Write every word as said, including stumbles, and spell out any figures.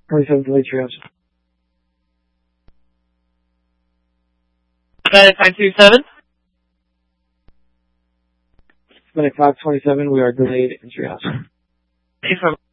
twenty-seven delayed triage. Medic five two seven. Medic five twenty-seven, we are delayed in triage. Affirmative.